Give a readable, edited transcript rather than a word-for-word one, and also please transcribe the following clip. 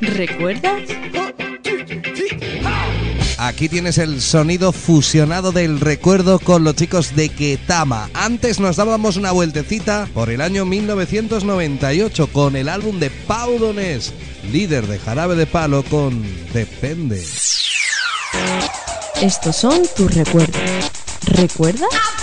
¿Recuerdas? Aquí tienes el sonido fusionado del recuerdo con los chicos de Ketama. Antes nos dábamos una vueltecita por el año 1998 con el álbum de Pau Donés, líder de Jarabe de Palo, con Depende. Estos son tus recuerdos. ¿Recuerdas?